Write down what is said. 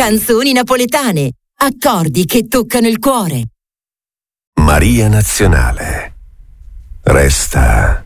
Canzoni napoletane, accordi che toccano il cuore. Maria Nazionale. Resta